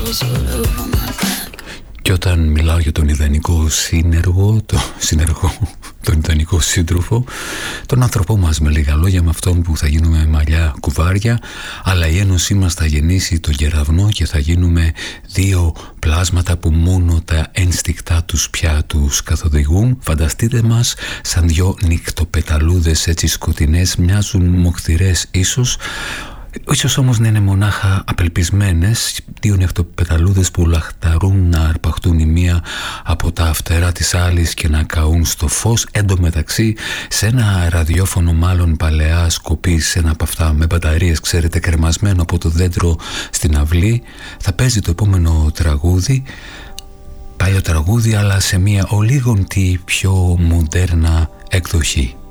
Και όταν μιλάω για τον ιδανικό τον ιδανικό σύντροφο, τον άνθρωπό μας, με λίγα λόγια, με αυτόν που θα γίνουμε μαλλιά κουβάρια, αλλά η ένωσή μας θα γεννήσει τον κεραυνό και θα γίνουμε δύο πλάσματα που μόνο τα ένστικτά τους πια τους καθοδηγούν. Φανταστείτε μας σαν δυο νυχτοπεταλούδες έτσι σκοτεινές, μοιάζουν μοχθηρές ίσως όμως να είναι μονάχα απελπισμένες, δύο νυχτοπεταλούδες που λαχταρούν να αρπαχτούν η μία από τα φτερά της άλλης και να καούν στο φως. Εντωμεταξύ σε ένα ραδιόφωνο μάλλον παλαιά σκοπή, σε ένα από αυτά με μπαταρίες, ξέρετε, κρεμασμένο από το δέντρο στην αυλή, θα παίζει το επόμενο τραγούδι, παλιό τραγούδι αλλά σε μια ολίγοντη πιο μοντέρνα εκδοχή.